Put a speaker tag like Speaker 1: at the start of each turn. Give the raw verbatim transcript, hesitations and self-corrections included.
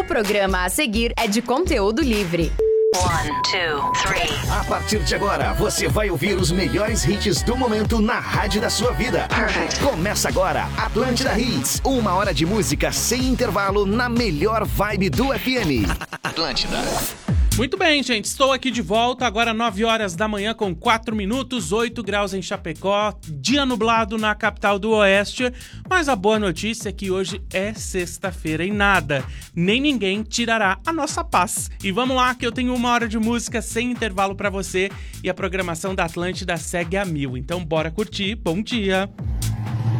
Speaker 1: O programa a seguir é de conteúdo livre.
Speaker 2: One, two, three.
Speaker 3: A partir de agora, você vai ouvir os melhores hits do momento na rádio da sua vida.
Speaker 2: Perfect.
Speaker 3: Começa agora, Atlântida Hits. Uma hora de música sem intervalo na melhor vibe do F M. Atlântida.
Speaker 4: Muito bem, gente, estou aqui de volta, agora nove horas da manhã com quatro minutos, oito graus em Chapecó, dia nublado na capital do Oeste, mas a boa notícia é que hoje é sexta-feira e nada, nem ninguém tirará a nossa paz. E vamos lá que eu tenho uma hora de música sem intervalo pra você e a programação da Atlântida segue a mil, então bora curtir, bom dia!